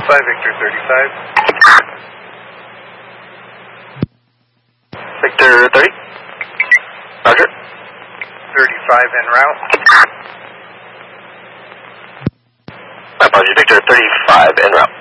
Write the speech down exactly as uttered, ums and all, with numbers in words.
Alpha, Victor thirty-five. Victor thirty. Roger. thirty-five en route. My apologies, Victor thirty-five en route.